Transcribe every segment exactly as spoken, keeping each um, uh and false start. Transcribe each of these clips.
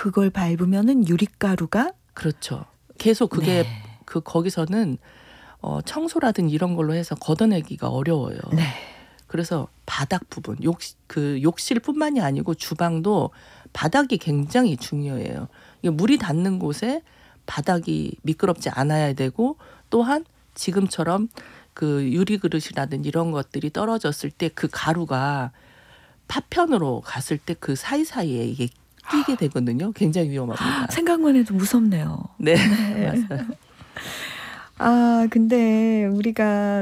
그걸 밟으면은 유리가루가 그렇죠. 계속 그게 네. 그 거기서는 어, 청소라든 이런 걸로 해서 걷어내기가 어려워요. 네. 그래서 바닥 부분, 욕, 그 욕실뿐만이 아니고 주방도 바닥이 굉장히 중요해요. 이게 물이 닿는 곳에 바닥이 미끄럽지 않아야 되고, 또한 지금처럼 그 유리 그릇이라든지 이런 것들이 떨어졌을 때 그 가루가 파편으로 갔을 때 그 사이사이에 이게 끼게 되거든요. 굉장히 위험합니다. 생각만 해도 무섭네요. 네, 네. 맞아요. 아, 근데 우리가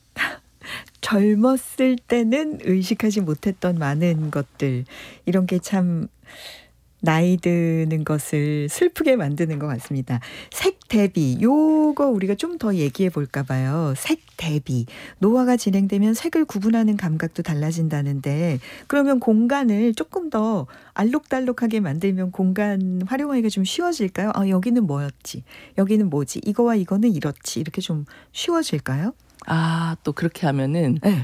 젊었을 때는 의식하지 못했던 많은 것들, 이런 게 참 나이 드는 것을 슬프게 만드는 것 같습니다. 색 대비, 요거 우리가 좀 더 얘기해 볼까 봐요. 색 대비. 노화가 진행되면 색을 구분하는 감각도 달라진다는데, 그러면 공간을 조금 더 알록달록하게 만들면 공간 활용하기가 좀 쉬워질까요? 아, 여기는 뭐였지? 여기는 뭐지? 이거와 이거는 이렇지. 이렇게 좀 쉬워질까요? 아, 또 그렇게 하면은 네.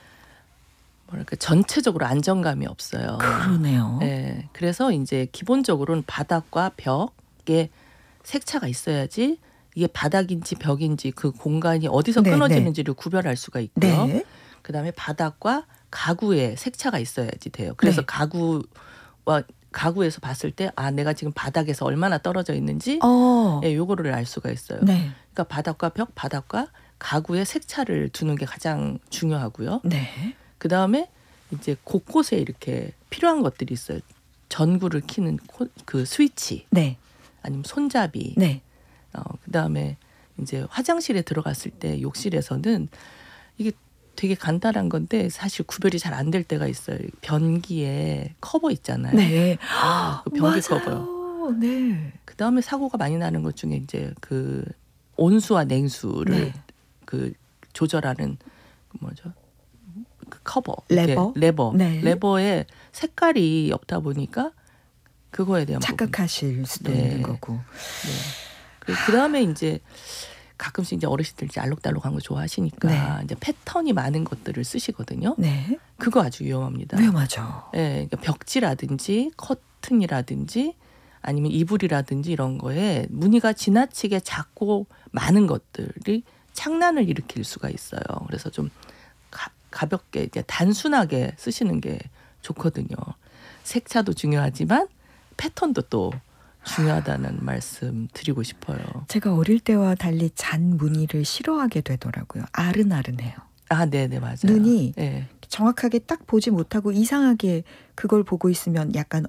뭐랄까 전체적으로 안정감이 없어요. 그러네요. 네, 그래서 이제 기본적으로는 바닥과 벽에 색차가 있어야지 이게 바닥인지 벽인지 그 공간이 어디서 네, 끊어지는지를 네. 구별할 수가 있고요. 네. 그다음에 바닥과 가구에 색차가 있어야지 돼요. 그래서 네. 가구와 가구에서 봤을 때 아, 내가 지금 바닥에서 얼마나 떨어져 있는지 어. 예, 요거를 알 수가 있어요. 네. 그러니까 바닥과 벽, 바닥과 가구에 색차를 두는 게 가장 중요하고요. 네. 그 다음에 이제 곳곳에 이렇게 필요한 것들이 있어요. 전구를 켜는 코, 그 스위치, 네. 아니면 손잡이. 네. 어, 그 다음에 이제 화장실에 들어갔을 때 욕실에서는 이게 되게 간단한 건데 사실 구별이 잘 안 될 때가 있어요. 변기에 커버 있잖아요. 네. 아, 그 변기 맞아요. 커버요. 네. 그 다음에 사고가 많이 나는 것 중에 이제 그 온수와 냉수를 네. 그 조절하는 그 뭐죠? 그 커버, 레버, 레버, 네. 레버에 색깔이 없다 보니까 그거에 대한 착각하실 부분. 수도 네. 있는 거고. 네. 그 다음에 이제 가끔씩 이제 어르신들 이제 알록달록한 거 좋아하시니까 네. 이제 패턴이 많은 것들을 쓰시거든요. 네. 그거 아주 위험합니다. 위험하죠. 네, 그러니까 벽지라든지 커튼이라든지 아니면 이불이라든지 이런 거에 무늬가 지나치게 작고 많은 것들이 착란을 일으킬 수가 있어요. 그래서 좀 가, 가볍게 이제 단순하게 쓰시는 게 좋거든요. 색차도 중요하지만 패턴도 또 중요하다는 말씀 드리고 싶어요. 제가 어릴 때와 달리 잔 무늬를 싫어하게 되더라고요. 아른아른해요. 아, 네네, 맞아요. 눈이 네. 정확하게 딱 보지 못하고 이상하게 그걸 보고 있으면 약간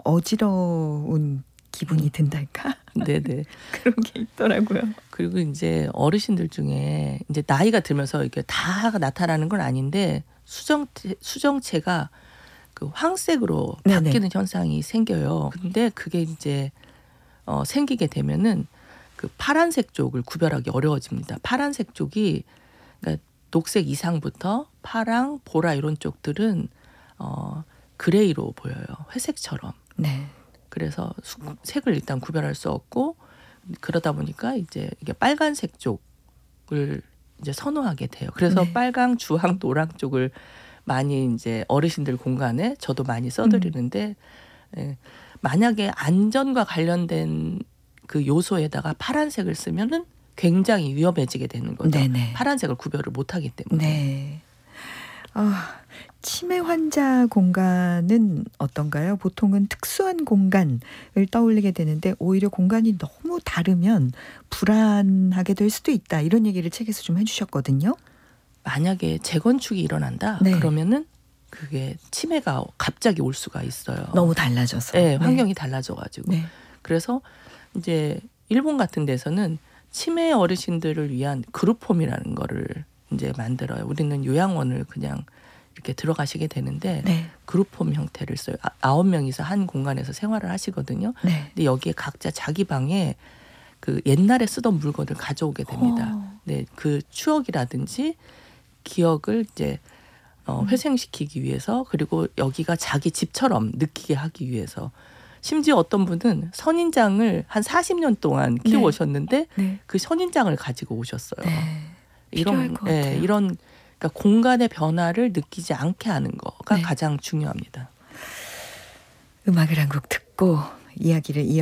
어지러운 기분이 든달까? 네네. 그런 게 있더라고요. 그리고 이제 어르신들 중에 이제 나이가 들면서 이게 다 나타나는 건 아닌데 수정체, 수정체가 그 황색으로 네네. 바뀌는 현상이 생겨요. 근데 그게 이제 어, 생기게 되면은 그 파란색 쪽을 구별하기 어려워집니다. 파란색 쪽이 그러니까 녹색 이상부터 파랑, 보라 이런 쪽들은 어, 그레이로 보여요. 회색처럼. 네. 그래서 수, 색을 일단 구별할 수 없고 그러다 보니까 이제 이게 빨간색 쪽을 이제 선호하게 돼요. 그래서 네. 빨강, 주황, 노랑 쪽을 많이 이제 어르신들 공간에 저도 많이 써드리는데 음. 예, 만약에 안전과 관련된 그 요소에다가 파란색을 쓰면은 굉장히 위험해지게 되는 거죠. 네네. 파란색을 구별을 못하기 때문에. 네. 아, 치매 환자 공간은 어떤가요? 보통은 특수한 공간을 떠올리게 되는데 오히려 공간이 너무 다르면 불안하게 될 수도 있다. 이런 얘기를 책에서 좀 해주셨거든요. 만약에 재건축이 일어난다. 네. 그러면은 그게 치매가 갑자기 올 수가 있어요. 너무 달라져서. 네, 환경이 네. 달라져가지고. 네. 그래서 이제 일본 같은 데서는 치매 어르신들을 위한 그룹홈이라는 거를 이제 만들어요. 우리는 요양원을 그냥 이렇게 들어가시게 되는데 네. 그룹홈 형태를 써요. 아, 아홉 명이서 한 공간에서 생활을 하시거든요. 네. 근데 여기에 각자 자기 방에 그 옛날에 쓰던 물건을 가져오게 됩니다. 어. 네, 그 추억이라든지 기억을 이제 어, 회생시키기 위해서 그리고 여기가 자기 집처럼 느끼게 하기 위해서 심지어 어떤 분은 선인장을 한 사십 년 동안 키워오셨는데 네. 네. 그 선인장을 가지고 오셨어요. 네. 이런 것 같아요. 예, 이런 그러니까 공간의 변화를 느끼지 않게 하는 거가 네. 가장 중요합니다. 음악을 한 곡 듣고 이야기를 이어